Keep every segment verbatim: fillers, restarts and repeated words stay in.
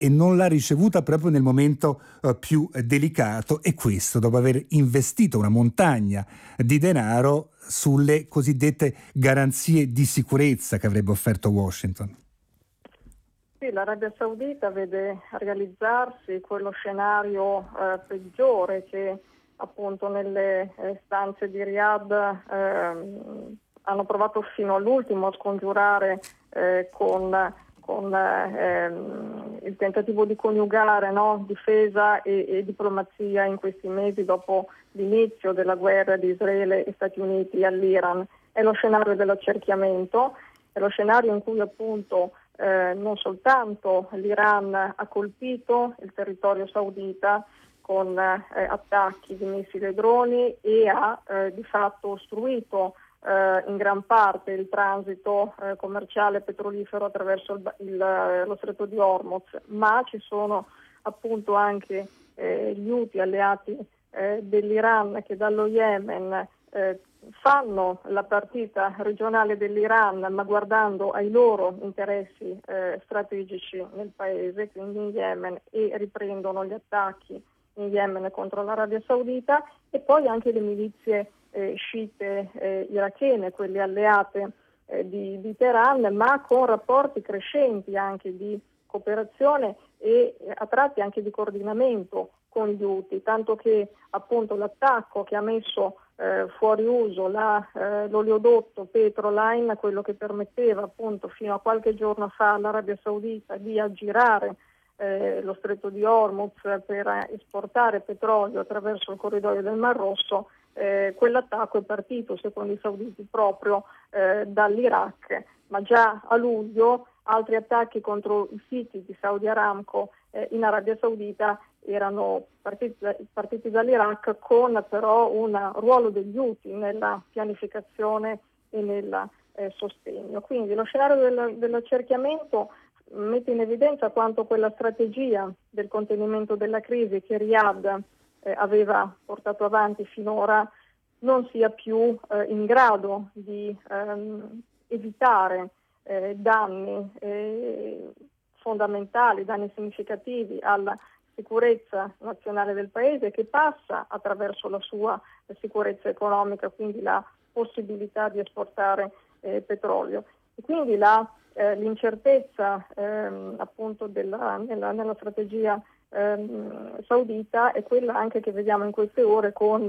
e non l'ha ricevuta proprio nel momento uh, più eh, delicato, e questo dopo aver investito una montagna di denaro sulle cosiddette garanzie di sicurezza che avrebbe offerto Washington. Sì, l'Arabia Saudita vede realizzarsi quello scenario eh, peggiore che appunto nelle eh, stanze di Riyadh eh, hanno provato fino all'ultimo a scongiurare eh, con, con eh, il tentativo di coniugare, no, difesa e, e diplomazia in questi mesi dopo l'inizio della guerra di Israele e Stati Uniti all'Iran. È lo scenario dell'accerchiamento, è lo scenario in cui appunto eh, non soltanto l'Iran ha colpito il territorio saudita con eh, attacchi di missili e droni e ha eh, di fatto ostruito eh, in gran parte il transito eh, commerciale petrolifero attraverso il, il, lo stretto di Hormuz, ma ci sono appunto anche eh, gli Houthi alleati eh, dell'Iran che dallo Yemen eh, fanno la partita regionale dell'Iran, ma guardando ai loro interessi eh, strategici nel paese, quindi in Yemen, e riprendono gli attacchi in Yemen contro l'Arabia Saudita, e poi anche le milizie eh, sciite eh, irachene, quelle alleate eh, di, di Teheran, ma con rapporti crescenti anche di cooperazione e eh, a tratti anche di coordinamento con gli Houthi, tanto che appunto l'attacco che ha messo eh, fuori uso la, eh, l'oleodotto Petroline, quello che permetteva appunto fino a qualche giorno fa all'Arabia Saudita di aggirare eh, lo stretto di Hormuz per esportare petrolio attraverso il corridoio del Mar Rosso, eh, quell'attacco è partito secondo i sauditi proprio eh, dall'Iraq, ma già a luglio altri attacchi contro i siti di Saudi Aramco eh, in Arabia Saudita erano partiti, partiti dall'Iraq, con però un ruolo degli Houthi nella pianificazione e nel eh, sostegno. Quindi lo scenario del, dell'accerchiamento mette in evidenza quanto quella strategia del contenimento della crisi che Riyadh eh, aveva portato avanti finora non sia più eh, in grado di ehm, evitare eh, danni eh, fondamentali, danni significativi alla sicurezza nazionale del paese, che passa attraverso la sua sicurezza economica, quindi la possibilità di esportare eh, petrolio. E quindi la, eh, l'incertezza ehm, appunto della, nella, nella strategia ehm, saudita è quella anche che vediamo in queste ore con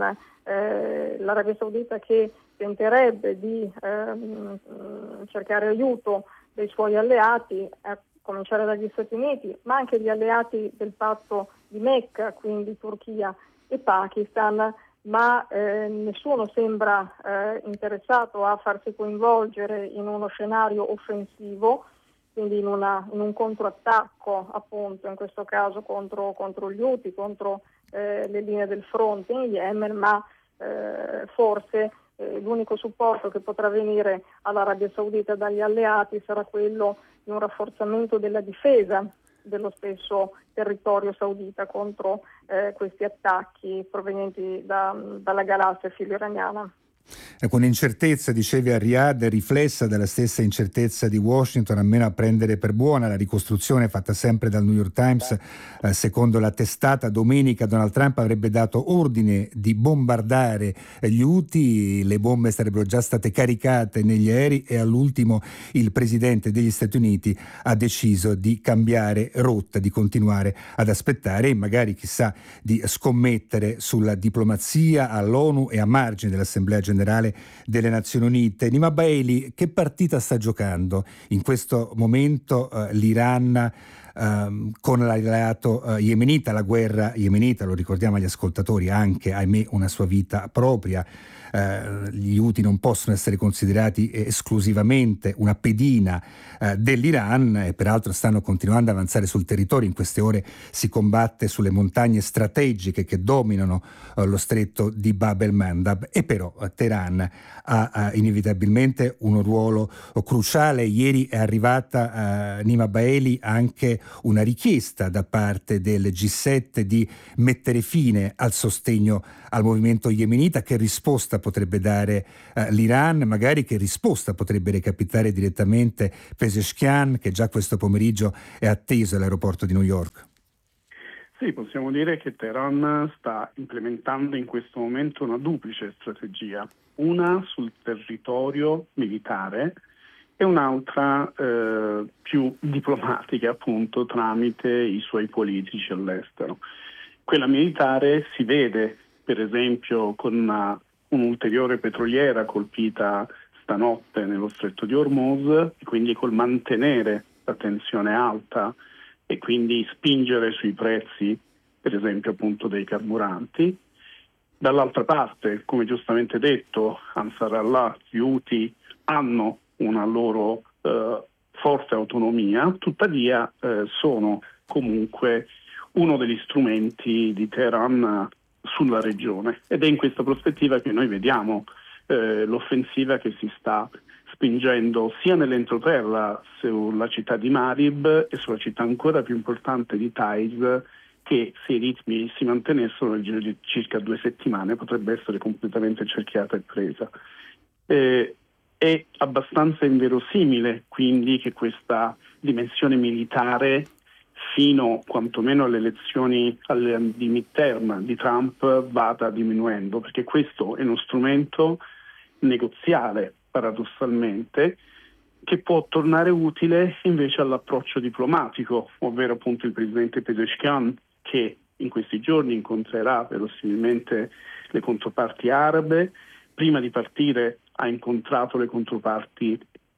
eh, l'Arabia Saudita che tenterebbe di ehm, cercare aiuto dei suoi alleati, a cominciare dagli Stati Uniti, ma anche gli alleati del patto di Mecca, quindi Turchia e Pakistan, ma eh, nessuno sembra eh, interessato a farsi coinvolgere in uno scenario offensivo, quindi in, una, in un controattacco appunto, in questo caso contro, contro gli Houthi, contro eh, le linee del fronte in Yemen, ma eh, forse eh, l'unico supporto che potrà venire all'Arabia Saudita dagli alleati sarà quello di un rafforzamento della difesa dello stesso territorio saudita contro eh, questi attacchi provenienti da, dalla galassia filo-iraniana. Ecco, un'incertezza, dicevi, a Riyadh, riflessa dalla stessa incertezza di Washington, almeno a prendere per buona la ricostruzione fatta sempre dal New York Times. Eh, secondo la testata, domenica Donald Trump avrebbe dato ordine di bombardare gli Houthi, le bombe sarebbero già state caricate negli aerei e all'ultimo il presidente degli Stati Uniti ha deciso di cambiare rotta, di continuare ad aspettare e magari, chissà, di scommettere sulla diplomazia all'ONU e a margine dell'Assemblea Generale delle Nazioni Unite. Nima Bailey, che partita sta giocando in questo momento eh, l'Iran eh, con l'alleato eh, yemenita? La guerra yemenita, lo ricordiamo agli ascoltatori, ha anche, ahimè, una sua vita propria. Uh, gli Houthi non possono essere considerati esclusivamente una pedina uh, dell'Iran e peraltro stanno continuando ad avanzare sul territorio. In queste ore si combatte sulle montagne strategiche che dominano uh, lo stretto di Bab el-Mandab, e però uh, Teheran ha uh, inevitabilmente un ruolo uh, cruciale. Ieri è arrivata uh, Nima Bailey anche una richiesta da parte del G sette di mettere fine al sostegno al movimento yemenita. Che risposta potrebbe dare eh, l'Iran? Magari che risposta potrebbe recapitare direttamente Pezeshkian, che già questo pomeriggio è atteso all'aeroporto di New York? Sì, possiamo dire che Teheran sta implementando in questo momento una duplice strategia, una sul territorio militare e un'altra eh, più diplomatica, appunto, tramite i suoi politici all'estero. Quella militare si vede, per esempio, con una, un'ulteriore petroliera colpita stanotte nello stretto di Hormuz, e quindi col mantenere la tensione alta e quindi spingere sui prezzi, per esempio, appunto, dei carburanti. Dall'altra parte, come giustamente detto, Ansar Allah, gli Houthi hanno una loro eh, forte autonomia, tuttavia eh, sono comunque uno degli strumenti di Teheran sulla regione, ed è in questa prospettiva che noi vediamo eh, l'offensiva che si sta spingendo sia nell'entroterra sulla città di Marib e sulla città ancora più importante di Taiz, che se i ritmi si mantenessero nel giro di circa due settimane potrebbe essere completamente cerchiata e presa. Eh, è abbastanza inverosimile quindi che questa dimensione militare, fino quantomeno alle elezioni alle, di midterm di Trump, vada diminuendo, perché questo è uno strumento negoziale, paradossalmente, che può tornare utile invece all'approccio diplomatico, ovvero appunto il presidente Pezeshkian, che in questi giorni incontrerà verosimilmente le controparti arabe. Prima di partire ha incontrato le controparti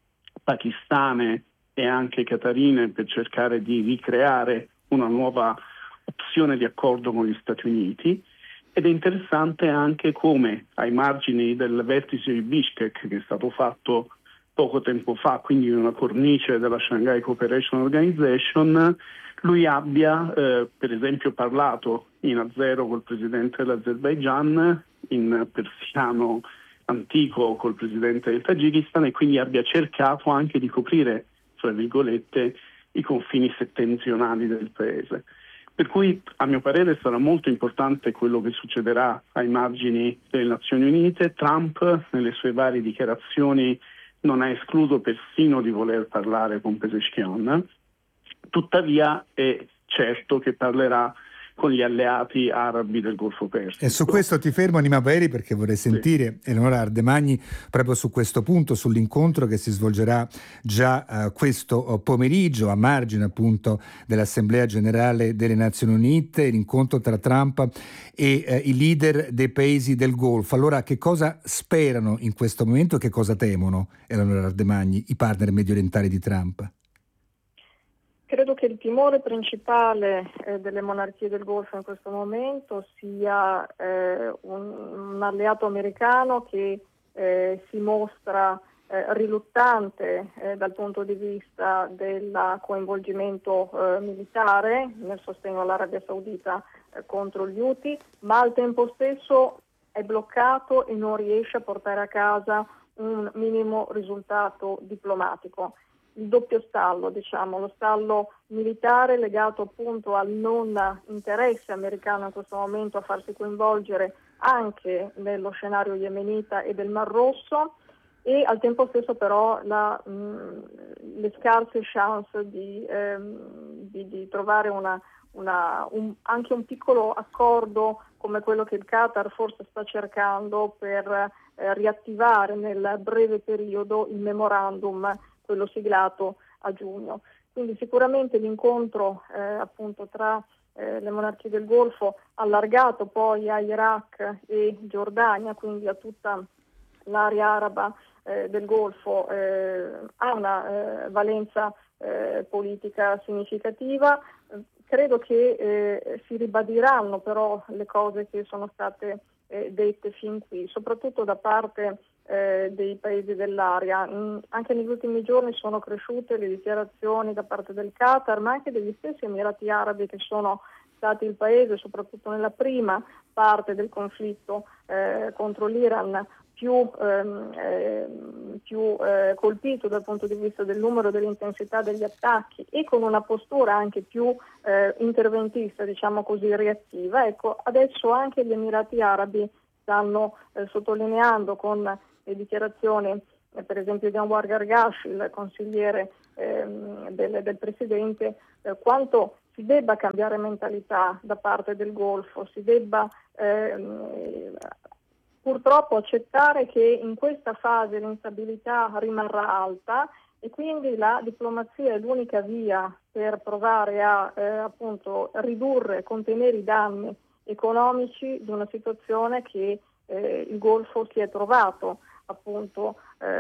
pakistane e anche qatarine per cercare di ricreare una nuova opzione di accordo con gli Stati Uniti. Ed è interessante anche come ai margini del vertice di Bishkek, che è stato fatto poco tempo fa, quindi in una cornice della Shanghai Cooperation Organization, lui abbia eh, per esempio parlato in azero col presidente dell'Azerbaigian, in persiano antico col presidente del Tagikistan, e quindi abbia cercato anche di coprire, tra virgolette, i confini settentrionali del paese. Per cui, a mio parere, sarà molto importante quello che succederà ai margini delle Nazioni Unite. Trump, nelle sue varie dichiarazioni, non ha escluso persino di voler parlare con Pezeshkian, tuttavia è certo che parlerà con gli alleati arabi del Golfo Persico. E su questo ti fermo, Nima Baeri, perché vorrei sentire sì. Eleonora Ardemagni proprio su questo punto, sull'incontro che si svolgerà già uh, questo pomeriggio a margine appunto dell'Assemblea Generale delle Nazioni Unite, l'incontro tra Trump e uh, i leader dei paesi del Golfo. Allora, che cosa sperano in questo momento e che cosa temono, Eleonora Ardemagni, i partner mediorientali di Trump? Credo che il timore principale eh, delle monarchie del Golfo in questo momento sia eh, un, un alleato americano che eh, si mostra eh, riluttante eh, dal punto di vista del coinvolgimento eh, militare nel sostegno all'Arabia Saudita eh, contro gli Houthi, ma al tempo stesso è bloccato e non riesce a portare a casa un minimo risultato diplomatico. Il doppio stallo, diciamo, lo stallo militare legato appunto al non interesse americano in questo momento a farsi coinvolgere anche nello scenario yemenita e del Mar Rosso, e al tempo stesso però la, mh, le scarse chance di, ehm, di, di trovare una, una, un, anche un piccolo accordo come quello che il Qatar forse sta cercando per eh, riattivare nel breve periodo il memorandum, quello siglato a giugno. Quindi sicuramente l'incontro eh, appunto tra eh, le monarchie del Golfo, allargato poi a Iraq e Giordania, quindi a tutta l'area araba eh, del Golfo, eh, ha una eh, valenza eh, politica significativa. Credo che eh, si ribadiranno però le cose che sono state eh, dette fin qui, soprattutto da parte Eh, dei paesi dell'area. Mm, anche negli ultimi giorni sono cresciute le dichiarazioni da parte del Qatar, ma anche degli stessi Emirati Arabi, che sono stati il paese, soprattutto nella prima parte del conflitto eh, contro l'Iran, più più, ehm, eh, più eh, colpito dal punto di vista del numero e dell'intensità degli attacchi e con una postura anche più eh, interventista, diciamo così, reattiva, ecco, adesso anche gli Emirati Arabi stanno eh, sottolineando con le dichiarazioni eh, per esempio di Anwar Gargash, il consigliere ehm, del, del Presidente, eh, quanto si debba cambiare mentalità da parte del Golfo, si debba ehm, purtroppo accettare che in questa fase l'instabilità rimarrà alta e quindi la diplomazia è l'unica via per provare a eh, appunto ridurre, contenere i danni economici di una situazione che eh, il Golfo si è trovato appunto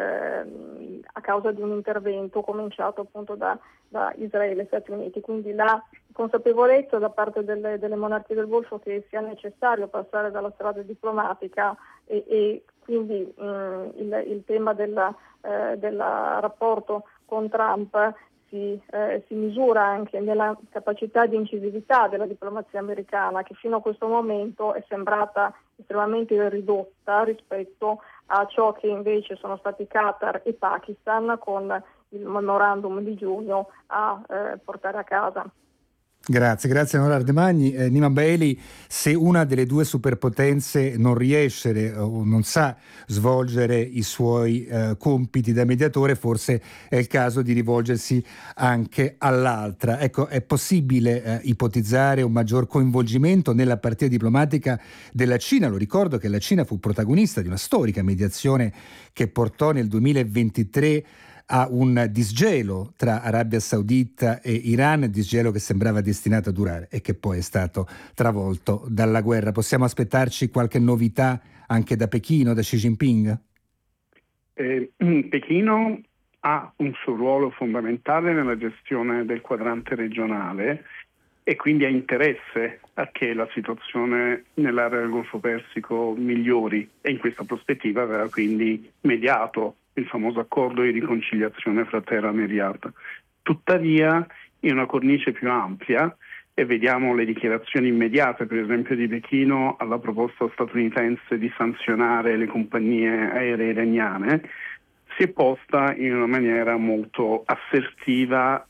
eh, a causa di un intervento cominciato appunto da, da Israele e Stati Uniti. Quindi la consapevolezza da parte delle, delle monarchie del Golfo che sia necessario passare dalla strada diplomatica e, e quindi mh, il, il tema del eh, del rapporto con Trump si, eh, si misura anche nella capacità di incisività della diplomazia americana, che fino a questo momento è sembrata estremamente ridotta rispetto a ciò che invece sono stati Qatar e Pakistan con il memorandum di giugno a eh, portare a casa. Grazie, grazie Nora Ardemagni. Eh, Nima Baeli, se una delle due superpotenze non riesce o non sa svolgere i suoi eh, compiti da mediatore, forse è il caso di rivolgersi anche all'altra. Ecco, è possibile eh, ipotizzare un maggior coinvolgimento nella partita diplomatica della Cina? Lo ricordo che la Cina fu protagonista di una storica mediazione che portò nel duemilaventitré a un disgelo tra Arabia Saudita e Iran, disgelo che sembrava destinato a durare e che poi è stato travolto dalla guerra. Possiamo aspettarci qualche novità anche da Pechino, da Xi Jinping? Eh, Pechino ha un suo ruolo fondamentale nella gestione del quadrante regionale e quindi ha interesse a che la situazione nell'area del Golfo Persico migliori e in questa prospettiva aveva quindi mediato il famoso accordo di riconciliazione fra Teheran e Riyadh. Tuttavia, in una cornice più ampia, e vediamo le dichiarazioni immediate, per esempio di Pechino, alla proposta statunitense di sanzionare le compagnie aeree iraniane, si è posta in una maniera molto assertiva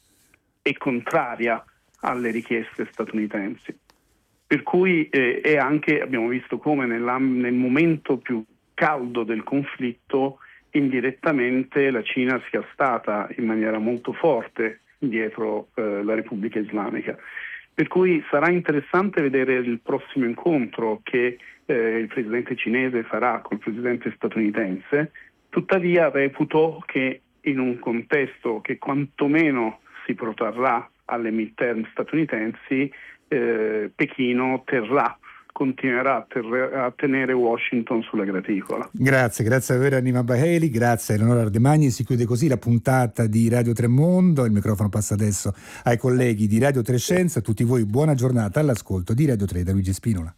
e contraria alle richieste statunitensi. Per cui eh, è anche, abbiamo visto come nella, nel momento più caldo del conflitto, indirettamente la Cina sia stata in maniera molto forte dietro eh, la Repubblica Islamica. Per cui sarà interessante vedere il prossimo incontro che eh, il presidente cinese farà col presidente statunitense. Tuttavia reputo che in un contesto che quantomeno si protrarrà alle midterm statunitensi, eh, Pechino terrà continuerà a, ter- a tenere Washington sulla graticola. Grazie, grazie davvero a Nima Baeli, grazie a Eleonora Ardemagni. Si chiude così la puntata di Radio Tremondo. Il microfono passa adesso ai colleghi di Radio Tre Scienze. A tutti voi buona giornata all'ascolto di Radio tre da Luigi Spinola.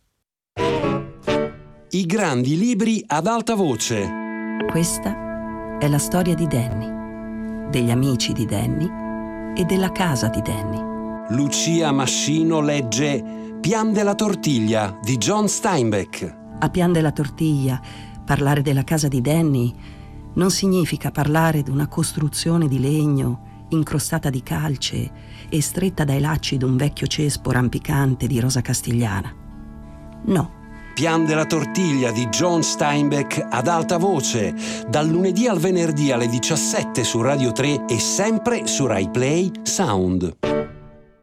I grandi libri ad alta voce. Questa è la storia di Danny, degli amici di Danny e della casa di Danny. Lucia Mascino legge Pian della tortiglia di John Steinbeck. A Pian della tortiglia, parlare della casa di Danny non significa parlare di una costruzione di legno incrostata di calce e stretta dai lacci d'un vecchio cespo rampicante di rosa castigliana. No. Pian della tortiglia di John Steinbeck ad alta voce, dal lunedì al venerdì alle diciassette su Radio tre e sempre su Rai Play Sound.